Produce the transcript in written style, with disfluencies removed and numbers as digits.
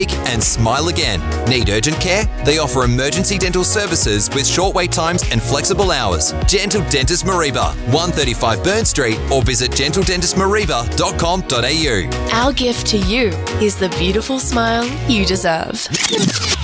and smile again. Need urgent care? They offer emergency dental services with short wait times and flexible hours. Gentle Dentist Mareeba, 135 Burn Street, or visit gentledentistmareeba.com.au. Our gift to you is the beautiful smile you deserve.